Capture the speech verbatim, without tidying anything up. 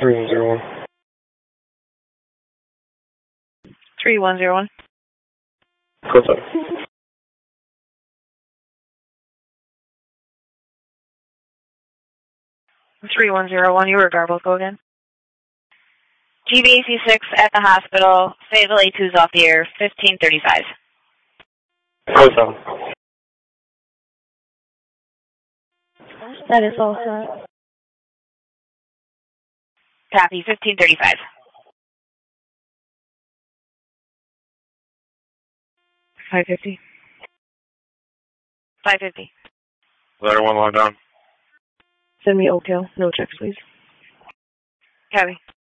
three one zero one. three one zero one. Code seven. three one zero one, you were garbled. Go again. G B A C six at the hospital. Fatal A two's off the air. fifteen thirty-five. Code seven. That is all set. Copy. fifteen thirty-five. five fifty. five fifty. Ladder one lockdown. Send me Oak Hill. No checks, please. Copy.